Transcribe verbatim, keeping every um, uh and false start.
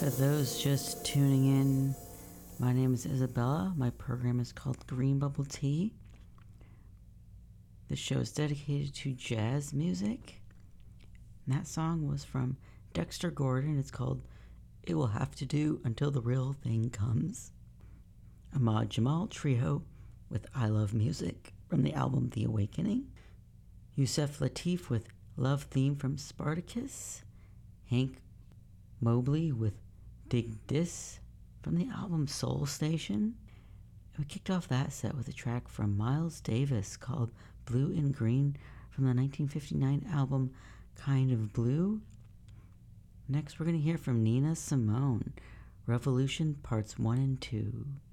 For those just tuning in, my name is Isabella. My program is called Green Bubble Tea. The show is dedicated to jazz music. And that song was from Dexter Gordon. It's called It Will Have to Do Until the Real Thing Comes. Ahmad Jamal Trio with I Love Music from the album The Awakening. Yusef Lateef with Love Theme from Spartacus. Hank Mobley with Dig Dis from the album Soul Station. And we kicked off that set with a track from Miles Davis called Blue and Green from the nineteen fifty-nine album Kind of Blue. Next we're going to hear from Nina Simone, Revolution Parts one and two.